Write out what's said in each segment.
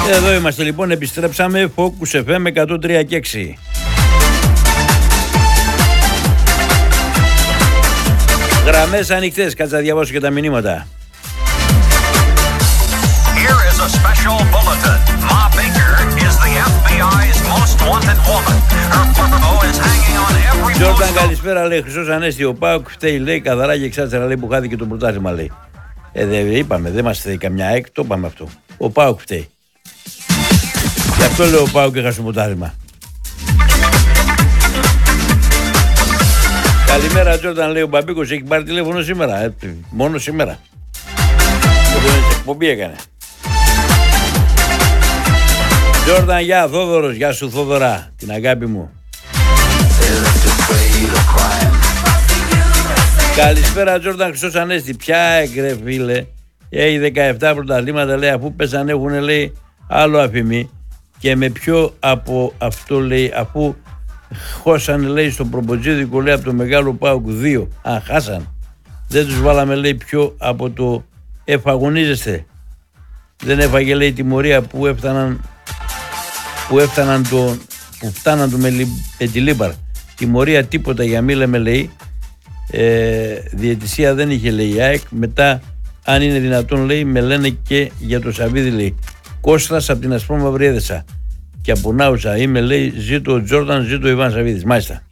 Εδώ είμαστε λοιπόν, επιστρέψαμε. Focus FM 103 και 6. Γραμμές ανοιχτές, κάτσε να διαβάσω και τα μηνύματα. Here is a special bulletin. Ma Baker is the FBI's most wanted woman. Her photo is hanging on every Τζόρνταν, καλησπέρα, λέει Χρυσός Ανέστη. Ο ΠΑΟΚ φταίει, λέει, καθαρά και εξάστερα, λέει, που χάθηκε το πρωτάθλημα, λέει. Δεν είπαμε, δεν μας φταίει καμιά ΑΕΚ, το είπαμε αυτό. Ο ΠΑΟΚ φταίει. Γι' αυτό λέω ο ΠΑΟΚ έχασε το πρωτάθλημα. Καλημέρα, Τζόρνταν, λέει ο Μπαμπίκος, έχει πάρει τηλέφωνο σήμερα. Μόνο σήμερα. Και εκπομπή έκανε. Τζόρνταν, γεια, Θόδωρος, γεια σου Θόδωρα, την αγάπη μου. Καλησπέρα, Τζόρνταν, Χρυσός Ανέστη. Ποια έκρε, φίλε. Έχει 17 πρωταθλήματα, λέει, αφού πέσαν έχουν, λέει, άλλο αφημί. Και με ποιο από αυτό, λέει, αφού χώσαν, λέει, στο προποτζίδικο, λέει, από το μεγάλο ΠΑΟΚ 2. Χάσαν. Δεν τους βάλαμε, λέει, πιο από το εφαγωνίζεστε. Δεν έφαγε, λέει, τιμωρία που φτάναν το με τη Λίμπαρ. Τιμωρία τίποτα για μη λέμε, λέει. Διαιτησία δεν είχε, λέει, η ΑΕΚ. Μετά, αν είναι δυνατόν, λέει, με λένε και για το Σαββίδι, λέει. Κώστας από την Ασπρόμαυρη Έδεσα. Και από Νάουσα είμαι, λέει, ζήτω ο Τζόρνταν, ζήτω ο Ιβάν Σαββίδης. Μάλιστα.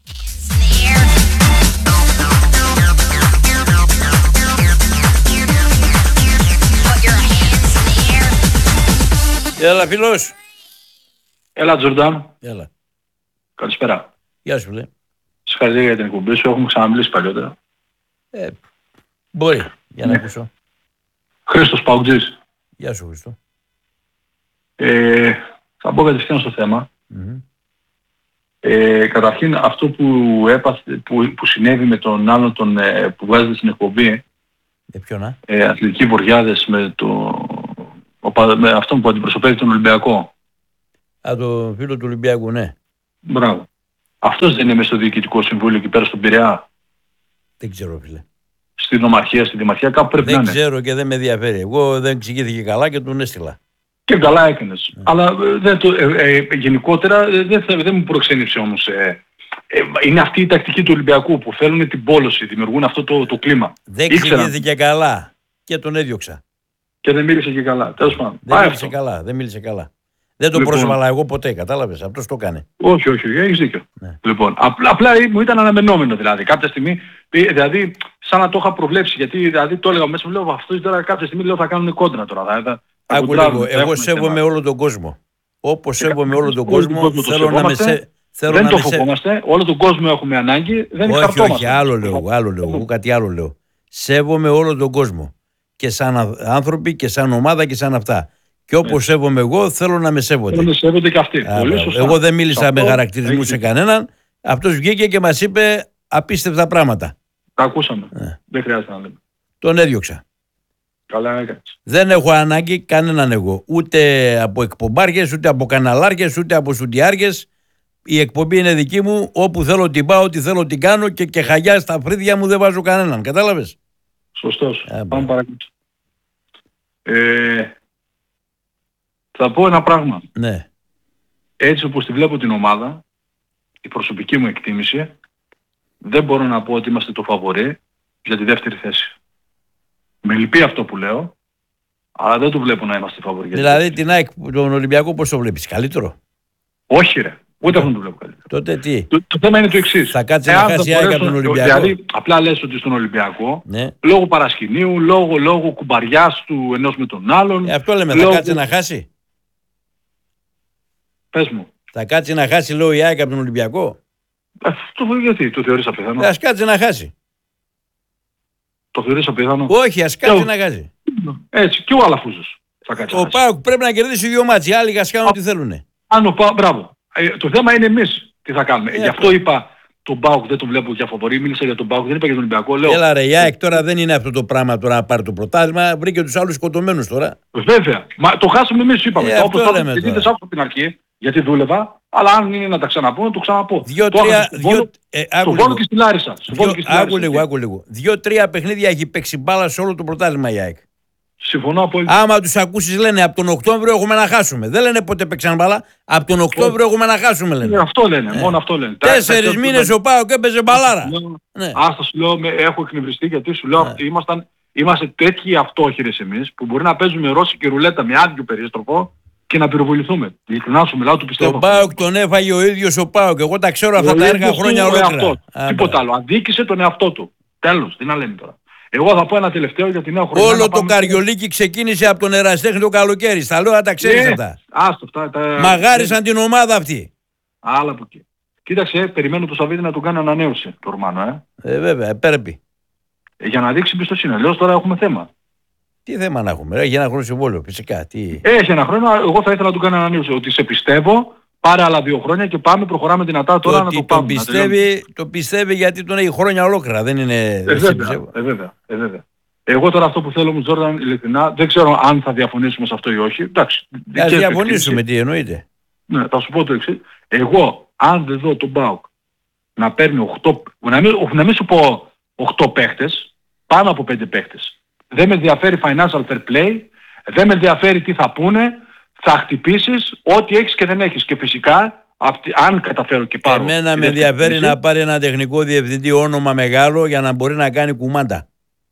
Έλα, φίλος. Έλα, Τζορντάν. Έλα. Καλησπέρα. Γεια σου, λέει. Συγχαρητήρια για την εκπομπή σου. Έχουμε ξαναμιλήσει παλιότερα. Μπορεί. Για να ακούσω. Χρήστος Παουτζής. Γεια σου, Χρήστο. Θα μπω κατευθείαν στο θέμα. Καταρχήν αυτό που συνέβη με τον άλλον που βγάζεται στην εκπομπή, ποιον, Αθλητικοί Βοριάδες, με αυτόν που αντιπροσωπεύει τον Ολυμπιακό. Το φίλο του Ολυμπιακού, ναι. Μπράβο. Αυτός δεν είναι μέσα στο Διοικητικό Συμβούλιο εκεί πέρα στον Πειραιά? Δεν ξέρω, φίλε. Στην Ομαρχία, στη Δημαρχία, κάπου πρέπει να είναι. Δεν ξέρω και δεν με ενδιαφέρει. Εγώ δεν εξηγήθηκε καλά και τον έστειλα. Και καλά έκανες. Αλλά γενικότερα δεν μου προξένεψε όμως. Είναι αυτή η τακτική του Ολυμπιακού που θέλουν την πόλωση, δημιουργούν αυτό το κλίμα. Δεν εξηγήθηκε καλά και τον έδιωξα. Και δεν μίλησε και καλά. Τέλος πάντων. Δεν μίλησε καλά. Δεν τον πρόσβαλα εγώ ποτέ, κατάλαβες. Αυτός το κάνει. Όχι, έχεις δίκιο. Ναι. Λοιπόν, απλά μου ήταν αναμενόμενο δηλαδή. Κάποια στιγμή, δηλαδή, σαν να το είχα προβλέψει, γιατί δηλαδή, το έλεγα μέσα μου, λέω αυτός τώρα κάποια στιγμή λέω, θα κάνουν κόντρα τώρα. Άκου λίγο, εγώ σέβομαι όλο τον κόσμο. Όπως σέβομαι όλο τον κόσμο, θέλω να με δεν το φοβόμαστε, όλο τον κόσμο έχουμε ανάγκη, δεν χαρτόμαστε. Όχι, άλλο λέω, εγώ κάτι άλλο λέω. Σέβομαι όλο τον κόσμο. Και σαν άνθρωποι και σαν ομάδα και σαν αυτά. Και όπως σέβομαι εγώ, θέλω να με σέβονται. Θέλω να σέβονται και αυτοί. Εγώ δεν μίλησα με χαρακτηρισμού σε κανέναν. Αυτός βγήκε και μας είπε απίστευτα πράγματα. Τα ακούσαμε. Δεν χρειάζεται να λέμε. Τον έδιωξα. Καλά έκανες. Δεν έχω ανάγκη κανέναν εγώ. Ούτε από εκπομπάριες, ούτε από καναλάρχες, ούτε από στουντιάριες. Η εκπομπή είναι δική μου. Όπου θέλω την πάω, ό,τι θέλω την κάνω και χαγιά στα φρύδια μου δεν βάζω κανέναν. Κατάλαβες. Σωστός. Πάμε παρακάτω. Θα πω ένα πράγμα. Ναι. Έτσι όπως τη βλέπω την ομάδα, η προσωπική μου εκτίμηση, δεν μπορώ να πω ότι είμαστε το φαβορί για τη δεύτερη θέση. Με λυπεί αυτό που λέω, αλλά δεν το βλέπω να είμαστε φαβορί. Δηλαδή την ΑΕΚ, τον Ολυμπιακό, πώς το βλέπεις? Καλύτερο? Όχι ρε. Ούτε αυτό το βλέπω καλύτερο. Τότε τι? Το θέμα είναι το εξής. Θα κάτσει να χάσει η ΑΕΚ από τον Ολυμπιακό. Δηλαδή, απλά λες ότι στον Ολυμπιακό, λόγω παρασκηνίου, λόγω κουμπαριάς του ενός με τον άλλον. Αυτό λέμε, θα κάτσει να χάσει. Πες μου. Θα κάτσει να χάσει, λέω, η ΑΕΚ από τον Ολυμπιακό. Γιατί το θεωρείς απίθανο? Ας κάτσει να χάσει. Το θεωρείς απίθανο? Όχι, ας κάτσει να χάσει. Έτσι, και ο Αλαφούζος θα κάτσει. Ο ΠΑΟΚ πρέπει να κερδίσει 2 μάτς. Οι άλλοι ας κάνουν ό,τι θέλουν. Μπράβο. Το θέμα είναι εμείς τι θα κάνουμε. Γι' αυτό είπα τον ΠΑΟΚ δεν τον βλέπω για φαβορί. Μίλησα για τον ΠΑΟΚ, δεν είπα για τον Ολυμπιακό. Λέω, έλα ρε, η ΑΕΚ τώρα δεν είναι αυτό το πράγμα τώρα να πάρει το πρωτάθλημα. Βρήκε τους άλλους σκοτωμένους τώρα. Βέβαια. Μα το χάσαμε εμείς, είπαμε. Όπως το λέμε. Γιατί δεν σ' άκουσα από την αρχή, γιατί δούλευα. Αλλά αν είναι να τα ξαναπώ, να το ξαναπώ. Στον Βόλο και στη Λάρισα. Άκου λίγο. 2-3 παιχνίδια έχει παίξει μπάλα σε όλο το πρωτάθλημα η ΑΕΚ. Συμφωνώ απόλυτα. Άμα τους ακούσεις λένε από τον Οκτώβριο έχουμε να χάσουμε. Δεν λένε πότε παίξαν μπάλα. Από τον Οκτώβριο έχουμε να χάσουμε λένε. Αυτό λένε, μόνο αυτό λένε. 4 μήνες ο ΠΑΟΚ έπαιζε μπαλάρα. Ναι. Άστα σου λέω, έχω εκνευριστεί γιατί σου λέω είμαστε τέτοιοι αυτόχειρες εμείς που μπορεί να παίζουμε ρώσικη ρουλέτα με άδειο περίστροφο και να πυροβοληθούμε. Ειλικρινά σου μιλάω, του πιστεύω. Τον ΠΑΟΚ τον έφαγε ο ίδιος ο ΠΑΟΚ. Εγώ τα ξέρω αυτά τα έργα χρόνια ολόκληρα. Τίποτα άλλο. Αδίκησε τον εαυτό του. Τέλος, τι να λέμε τώρα. Εγώ θα πω ένα τελευταίο για την νέα χρονιά. Όλο το Καριολίκι ξεκίνησε από τον Ερασιτέχνη το καλοκαίρι. Στα λέω, τα ξέρεις αυτά. Μαγάρισαν την ομάδα αυτή. Άλλα από εκεί. Κοίταξε, περιμένω το Σαββίδι να του κάνει ανανέωση το Ρουμάνο, βέβαια, πρέπει. Για να δείξει εμπιστοσύνη. Λέω τώρα έχουμε θέμα. Τι θέμα να έχουμε, έχει ένα χρόνο συμβόλαιο, φυσικά. Έχει ένα χρόνο, εγώ θα ήθελα να του κάνω ανανέωση. Ότι σε πιστεύω, πάρε άλλα 2 χρόνια και προχωράμε δυνατά τώρα να το πάμε. Το πιστεύει γιατί τον έχει χρόνια ολόκληρα, δεν είναι. Βέβαια. Εγώ τώρα αυτό που θέλω όμως, Τζόρνταν, ειλικρινά, δεν ξέρω αν θα διαφωνήσουμε σε αυτό ή όχι. Εντάξει. Θα διαφωνήσουμε, τι εννοείται. Ναι, θα σου πω το εξής. Εγώ, αν δεν δω τον ΠΑΟΚ να παίρνει 8, να μην σου πω 8 παίχτες, πάνω από 5 παίχτες. Δεν με ενδιαφέρει financial fair play, δεν με ενδιαφέρει τι θα πούνε, θα χτυπήσεις ό,τι έχεις και δεν έχεις. Και φυσικά, αν καταφέρω και πάρω... Εμένα με ενδιαφέρει να πάρει ένα τεχνικό διευθυντή όνομα μεγάλο για να μπορεί να κάνει κουμάντα.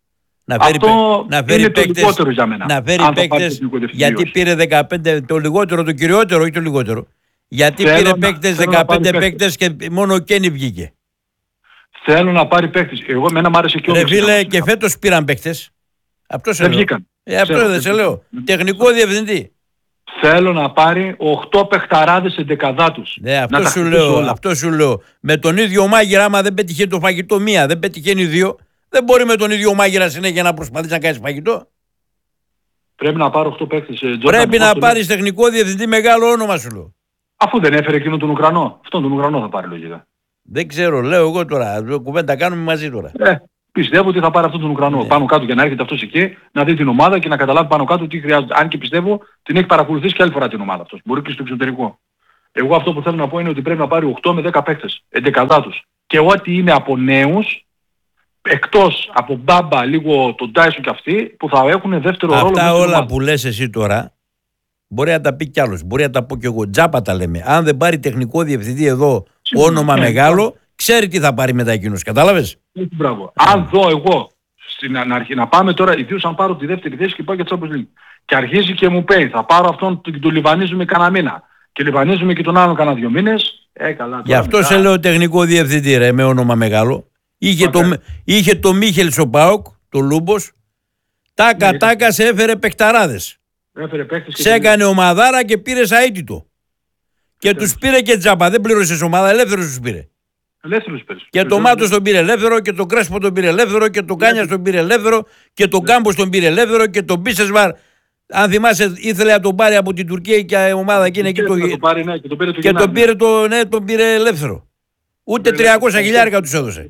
Να φέρει παίκτες, για μένα. Να φέρει παίκτες, γιατί πήρε 15, το λιγότερο, το κυριότερο, όχι το λιγότερο. Γιατί πήρε παίκτες, 15 παίκτες και μόνο ο Κένι βγήκε. Θέλω να πάρει παίκτες. Εγώ εμένα μ' άρεσε και ο φίλε, και φέτος πήραν παίκτες. Αυτό σε λέω. Αυτό δεν σε λέω. Τεχνικό διευθυντή. Θέλω να πάρει 8 παιχταράδες εντεκαδά τους. Ναι, αυτό σου λέω. Με τον ίδιο μάγειρα, άμα δεν πετυχαίνει το φαγητό μία, δεν πετυχαίνει 2, δεν μπορεί με τον ίδιο μάγειρα συνέχεια να προσπαθείς να κάνεις φαγητό. Πρέπει να πάρω 8 παίκτες. Πρέπει να πάρεις τεχνικό διευθυντή μεγάλο όνομα σου λέω. Αφού δεν έφερε εκείνο τον Ουκρανό. Αυτόν τον Ουκρανό θα πάρει λογικά. Δεν ξέρω, λέω εγώ τώρα. Κουβέντα κάνουμε μαζί τώρα. Πιστεύω ότι θα πάρει αυτόν τον Ουκρανό. Πάνω κάτω για να έρχεται αυτός εκεί, να δει την ομάδα και να καταλάβει πάνω κάτω τι χρειάζεται. Αν και πιστεύω την έχει παρακολουθήσει και άλλη φορά την ομάδα αυτός. Μπορεί και στο εξωτερικό. Εγώ αυτό που θέλω να πω είναι ότι πρέπει να πάρει 8 με 10 παίκτες. Εντεκαδά τους. Και ό,τι είναι από νέους, εκτός από Μπάμπα, λίγο τον Τάισον και αυτοί, που θα έχουν δεύτερο ρόλο. Αυτά όλα που λες εσύ τώρα, μπορεί να τα πει κι άλλος. Μπορεί να τα πω κι εγώ. Τζάπα τα λέμε. Αν δεν πάρει τεχνικό διευθυντή εδώ όνομα μεγάλο, ξέρει τι θα πάρει μετά εκείνος. Κατάλαβες. Μπράβο. Αν δω εγώ στην αρχή να πάμε τώρα, ιδίως αν πάρω τη δεύτερη θέση και πάω για Champions League. Και αρχίζει και μου πει, θα πάρω αυτόν και τον λιβανίζουμε κανένα μήνα. Και λιβανίζουμε και τον άλλον κανένα 2 μήνες. Καλά. Γι' αυτό σε λέω τεχνικό διευθυντή, ρε, με όνομα μεγάλο. Είχε το Μίχελ ο ΠΑΟΚ, το Λούμπος. Τάκα σε έφερε παικταράδες. Σε έκανε ομαδάρα και πήρε αίτητο. Και τους πήρε και τζάμπα. Δεν πλήρωσες ομάδα, ελεύθερος τους πήρε. Και το Μάτος τον πήρε ελεύθερο και το Κρέσπο τον πήρε ελεύθερο και το Κάνιας τον πήρε ελεύθερο και το Κάμπος τον πήρε ελεύθερο και το Μπίσεσβαρ, αν θυμάσαι, ήθελε να τον πάρει από την Τουρκία και η ομάδα εκείνη εκεί και τον πήρε ελεύθερο. Ούτε 300 χιλιάρικα τους έδωσε.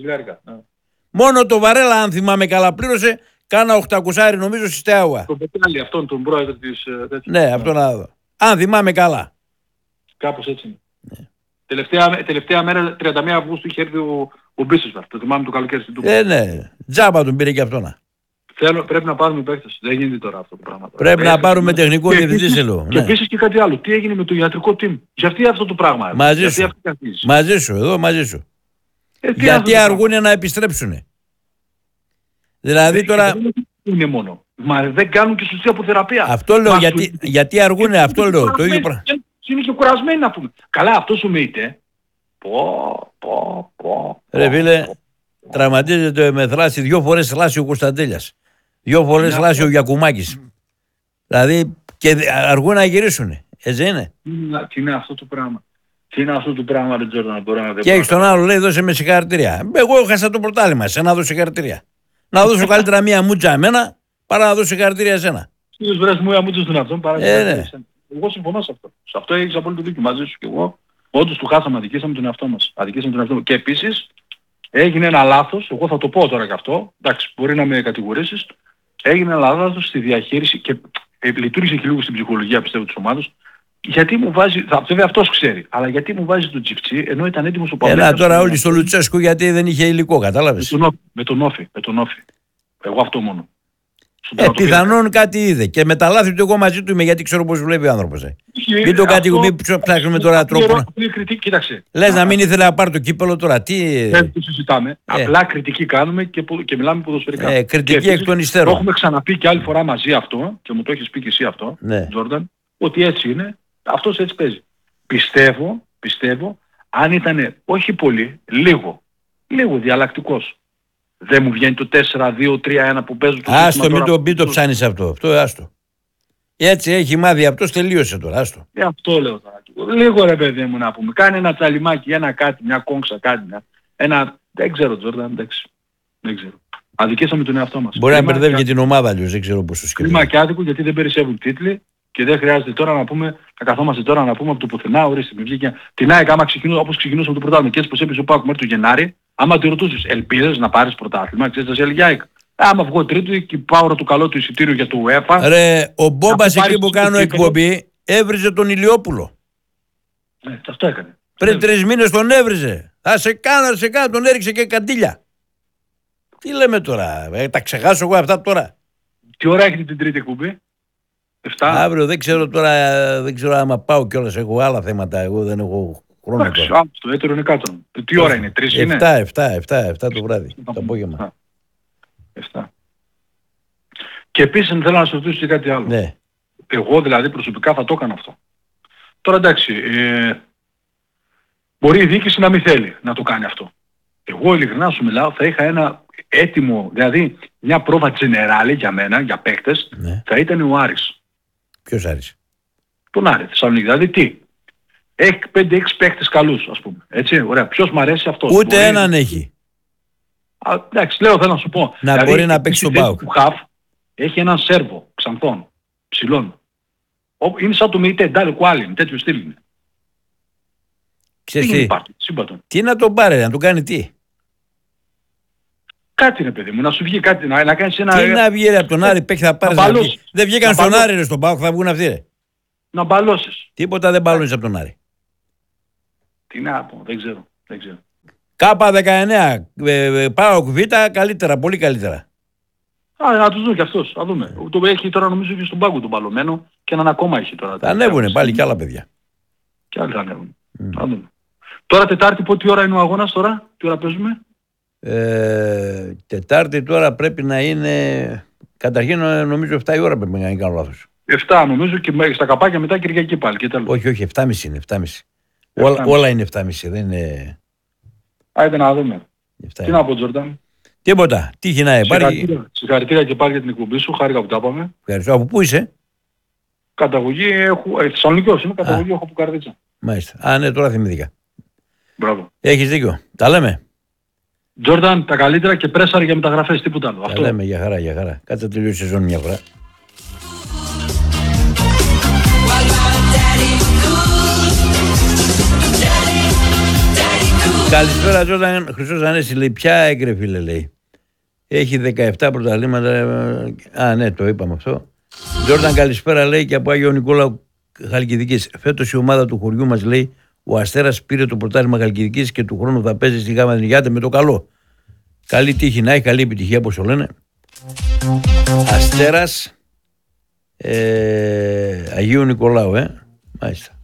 Μόνο το Βαρέλα, αν θυμάμαι καλά, πλήρωσε κάνα 800 νομίζω στη Στεάουα. Τον Πετάλη, αυτόν τον πρόεδρο της... Ναι, αυτό να δω. Αν θυμάμαι καλά. Κάπως έτσι είναι. Τελευταία μέρα, 31 Αυγούστου, είχε έρθει ο Μπίσεσβαρ. Το θυμάμαι το καλοκαίρι στην Τουρκία. Ναι. Τζάμπα τον πήρε και αυτό να. Πρέπει να πάρουμε παίκτες. Δεν γίνεται τώρα αυτό το πράγμα. Πρέπει να πάρουμε τεχνικό διευθυντή σε λέω. Και επίσης και κάτι άλλο. Τι έγινε με το ιατρικό team. Γιατί αυτό το πράγμα. Μαζί σου. Γιατί αργούνε να επιστρέψουνε. Δηλαδή τώρα... Είναι μόνο. Μα δεν κάνουν και σωστή αποθεραπεία. Αυτό λέω. Γιατί αργούνε, αυτό λέω. Το ίδιο πράγμα. Είναι και κουρασμένοι να πούμε. Καλά, αυτό σου μείνετε. Ρε φίλε, τραυματίζεται με θλάση 2 φορές θλάση ο Κωνσταντέλιας. 2 φορές θλάση ο Γιακουμάκης. Δηλαδή και αργούν να γυρίσουνε. Έτσι είναι. Τι είναι αυτό το πράγμα. Ρε Τζόρνταν, και έχεις τον άλλο, λέει, δώσε με συγχαρητήρια. Εγώ έχασα το πρωτάθλημα, εσένα να δώσω συγχαρητήρια. Να δώσω καλύτερα μία μούτσα εμένα παρά να δώσω συγχαρητήρια εσένα. Στείλεις βρες μου μία μούτσα στον εαυτό μου παρά εγώ συμφωνώ σε αυτό. Σε αυτό έχεις απόλυτο δίκιο μαζί σου και εγώ. Όντως του χάσαμε, αδικήσαμε τον εαυτό μας. Και επίσης έγινε ένα λάθος, εγώ θα το πω τώρα και αυτό, εντάξει, μπορεί να με κατηγορήσεις, έγινε ένα λάθος στη διαχείριση και λειτουργήσε και λίγο στην ψυχολογία, πιστεύω, της ομάδας. Γιατί μου βάζει, βέβαια αυτός ξέρει, αλλά γιατί μου βάζει τον Τζιφτσί ενώ ήταν έτοιμος ο Παπαδάκης. Έλα τώρα όλοι στο Λουτσέσκου γιατί δεν είχε υλικό, κατάλαβες. Με τον Όφη. Εγώ αυτό μόνο. Πιθανόν κάτι είδε. Και με τα λάθη του εγώ μαζί του είμαι, γιατί ξέρω πώς βλέπει ο άνθρωπος. Μην το κατηγορούμε, ψάχνουμε τώρα τρόπο. Κοίταξε. Λες να μην ήθελε να πάρει το κύπελο τώρα. Τι. Δεν το συζητάμε. Απλά κριτική κάνουμε και μιλάμε ποδοσφαιρικά. Κριτική εκ των υστέρων. Το έχουμε ξαναπεί και άλλη φορά μαζί αυτό, και μου το έχεις πει και εσύ αυτό, Τζόρνταν, ότι έτσι είναι. Αυτός έτσι παίζει. Πιστεύω, αν ήταν όχι πολύ, λίγο διαλλακτικός. Δεν μου βγαίνει το 4-2-3-1 που παίζουν. Άστο, μην το ψάνεις αυτό. Άστο. Έτσι έχει μάθει αυτός, τελείωσε τώρα. Άστο. Αυτό λέω τώρα. Λίγο ρε παιδί μου να πούμε. Κάνει ένα τσαλιμάκι, ένα κάτι, μια κόγκσα, κάτι. Δεν ξέρω, Τζόρνταν, εντάξει. Δεν ξέρω. Αδικήσαμε τον εαυτό μας. Μπορεί να μπερδεύει και την ομάδα αλλιώς, δεν ξέρω πώς το σκέφτεται. Κρίμα και άδικο, γιατί δεν περισσεύουν τίτλοι και δεν χρειάζεται τώρα να πούμε, να καθόμαστε τώρα να πούμε από το πουθενά, ορίστε, με βγήκε. Την ΑΕΚ, άμα όπως ξεκινούσαμε το πρωτάθλημα και έτσι πως έπαιζε ο ΠΑΟΚ μέχρι το Γενάρη, άμα τη ρωτούσες, ελπίζεις να πάρεις πρωτάθλημα, ξέρεις, θα σε έλεγε ΑΕΚ. Άμα βγω τρίτο και πάω το καλό του εισιτήριο για το UEFA. Ρε, ο Μπόμπας εκεί που κάνω εκπομπή έβριζε τον Ηλιόπουλο. Αυτό έκανε. Πριν 3 μήνες τον έβριζε. Θα σε κάνω, τον έριξε και καντήλια. Τι λέμε τώρα, τα ξεχάσω εγώ αυτά τώρα. Τι ώρα έχετε την τρίτη εκπομπή? 7. Αύριο δεν ξέρω τώρα, δεν ξέρω άμα πάω κιόλας, έχω άλλα θέματα, εγώ δεν έχω χρόνο τώρα. Το έτερο είναι κάτω. Τι ώρα είναι, 3 είναι? 7 το βράδυ, το απόγευμα. 7. Και επίσης θέλω να σας ρωτήσω και κάτι άλλο. Ναι. Εγώ δηλαδή προσωπικά θα το έκανα αυτό. Τώρα εντάξει, μπορεί η διοίκηση να μην θέλει να το κάνει αυτό. Εγώ ειλικρινά σου μιλάω, θα είχα ένα έτοιμο, δηλαδή μια πρόβα τζενεράλη για μένα, για παίκτες, θα ήταν ο Άρης. Ποιος Άρης? Τον Άρη, Θεσσαλονίκη. Δηλαδή τι, έχει 5-6 παίκτες καλούς, ας πούμε. Έτσι, ωραία. Ποιος μ' αρέσει αυτός? Ούτε μπορεί... έναν έχει. Εντάξει, λέω, θέλω να σου πω. Να δηλαδή, μπορεί να παίξει τον ΠΑΟΚ. Έχει έναν Σέρβο, Ξανθών, ψηλών. Είναι σαν το Μεϊτέ, Ντάλε Κουάλιν, τέτοιο στυλ είναι. Ξέρεις τι να τον πάρει, να τον κάνει τι? Κάτι είναι παιδί μου, να σου βγει κάτι, να κάνεις ένα... Τι να βγει ρε, από τον Άρη παίξει θα πάρεις να βγει. Δεν βγήκαν στον Άρη ρε, στον ΠΑΟΚ, θα βγουν αυτοί ρε. Να μπαλώσεις. Τίποτα δεν μπαλώνεις από τον Άρη. Τι να πω, δεν ξέρω. Κάπα 19, ΠΑΟΚ Β, καλύτερα, πολύ καλύτερα. Να τους δουν κι αυτός, θα δούμε. Το έχει τώρα νομίζω και στον πάγκο τον παλωμένο και έναν ακόμα έχει τώρα. Θα ανέβουνε πάλι κι άλλα παιδιά. Κι άλλοι θα ανέβουν. Θα δούμε. Τώρα Τετάρτη τι ώρα είναι ο αγώνας τώρα, τι ώρα παίζουμε? Τετάρτη τώρα πρέπει να είναι, καταρχήν νομίζω 7 η ώρα πρέπει να κάνω λάθος. 7 νομίζω και στα καπάκια μετά Κυριακή πάλι και τέλος. Όχι, 7.30 είναι, 7.30. Όλα είναι 7.30, δεν είναι... Άιτε να δούμε. Τι να πω Τζόρνταν? Τίποτα, τύχη να υπάρχει. Συγχαρητήρια και πάλι για την εκπομπή σου, χάρηκα που τα είπαμε. Ευχαριστώ. Από πού είσαι? Καταγωγή έχω, Θεσσαλονικιός είμαι, καταγωγή έχω από Καρδίτσα. Μάλιστα. Ναι, τώρα θυμήθηκα. Μπράβο. Έχεις δίκιο. Τα λέμε. Τζόρνταν, τα καλύτερα και πρέσαρε για μεταγραφές, τίποτα άλλο. Τα λέμε, για χαρά. Κάτσε να τελειώσει η σεζόν μια φορά. Καλησπέρα Τζόρνταν, Χρυσός Ανέστη λέει, ποια έγκρε φίλε λέει. Έχει 17 πρωταθλήματα. Ναι, το είπαμε αυτό. Τζόρνταν καλησπέρα λέει και από Άγιο Νικόλαου Χαλκιδικής. Φέτος η ομάδα του χωριού μας λέει, ο Αστέρας πήρε το πρωτάθλημα Χαλκιδικής και του χρόνου θα παίζει στη Γάμα Νιγιάτε με το καλό. Καλή τύχη να έχει, καλή επιτυχία όπως το λένε. Αστέρας Αγίου Νικολάου, μάλιστα.